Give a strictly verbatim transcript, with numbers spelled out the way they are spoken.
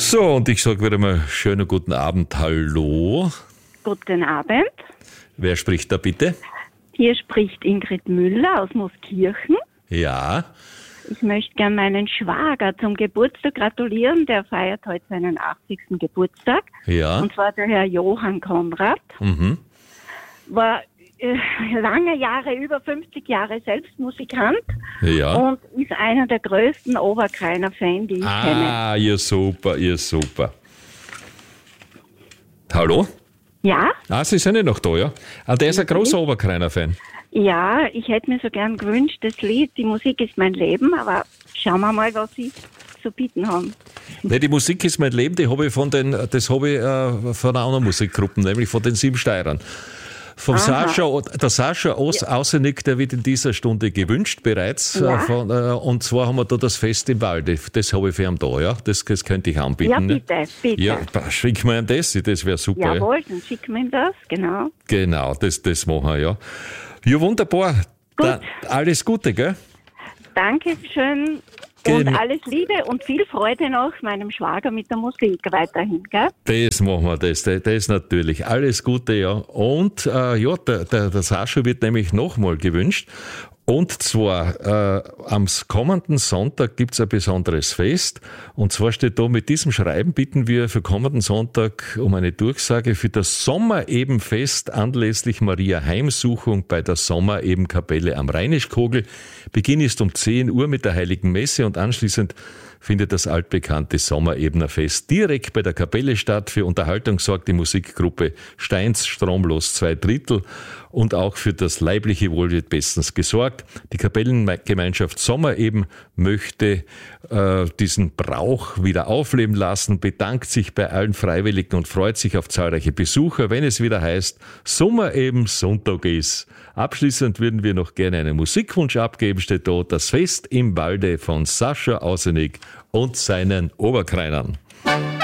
So, und ich sage wieder mal schönen guten Abend, hallo. Guten Abend. Wer spricht da bitte? Hier spricht Ingrid Müller aus Mooskirchen. Ja. Ich möchte gern meinen Schwager zum Geburtstag gratulieren. Der feiert heute seinen achtzigsten Geburtstag. Ja. Und zwar der Herr Johann Konrad. Mhm. War äh, lange Jahre, über fünfzig Jahre selbst Musikant. Ja. Und ist einer der größten Oberkreiner-Fan, die ich ah, kenne. Ah, ihr super, ihr super. Hallo? Ja? Ah, Sie sind ja noch da, ja? Ah, der ist ein großer Oberkreiner-Fan. Ja, ich hätte mir so gern gewünscht, das Lied, die Musik ist mein Leben, aber schauen wir mal, was sie zu bieten haben. Nee, die Musik ist mein Leben, die habe ich von den, das habe ich äh, von einer anderen Musikgruppe, nämlich von den Sieben Steirern. Vom Aha. Sascha, der Sascha Aus, ja. Außenick, der wird in dieser Stunde gewünscht bereits. Ja. Äh, von, äh, und zwar haben wir da das Fest im Walde. Das habe ich für ihn da, ja. Das, das könnte ich anbieten. Ja, bitte, ne? bitte. Ja, schick mir ihm das, das wäre super. Jawohl, dann schicken wir ihm das, genau. Genau, das, das machen wir, ja. Ja, wunderbar. Gut. Da, alles Gute, gell? Dankeschön Genau. und alles Liebe und viel Freude noch meinem Schwager mit der Musik weiterhin, gell? Das machen wir, das, das, das natürlich. Alles Gute, ja. Und äh, ja, der, der, der Sascha wird nämlich nochmal gewünscht. Und zwar äh, am kommenden Sonntag gibt's ein besonderes Fest. Und zwar steht da, mit diesem Schreiben bitten wir für kommenden Sonntag um eine Durchsage für das Sommerebenfest anlässlich Maria Heimsuchung bei der Sommerebenkapelle am Rheinischkogel. Beginn ist um zehn Uhr mit der Heiligen Messe und anschließend findet das altbekannte Sommerebenerfest direkt bei der Kapelle statt. Für Unterhaltung sorgt die Musikgruppe Steins Stromlos zwei Drittel und auch für das leibliche Wohl wird bestens gesorgt. Die Kapellengemeinschaft Sommereben möchte äh, diesen Brauch wieder aufleben lassen, bedankt sich bei allen Freiwilligen und freut sich auf zahlreiche Besucher, wenn es wieder heißt, Sommereben Sonntag ist. Abschließend würden wir noch gerne einen Musikwunsch abgeben, steht dort das Fest im Walde von Sascha Außenick und seinen Oberkreinern.